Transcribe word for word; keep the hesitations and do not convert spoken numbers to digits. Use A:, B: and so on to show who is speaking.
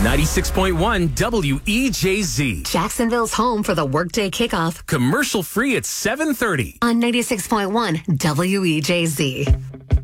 A: ninety-six point one W E J Z.
B: Jacksonville's home for the workday kickoff.
A: Commercial free at seven thirty.
B: On ninety-six point one W E J Z.